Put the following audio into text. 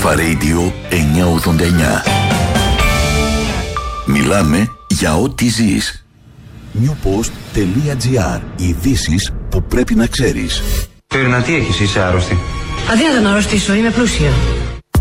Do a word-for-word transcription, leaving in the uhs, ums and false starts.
Αλφα Radio εννιακόσια ογδόντα εννιά. Μιλάμε για ό,τι ζεις. newpost.gr. Ειδήσεις που πρέπει να ξέρεις. Περίνα, τι έχεις, είσαι άρρωστη? Αδύνατο να αρρωστήσω, είμαι πλούσια.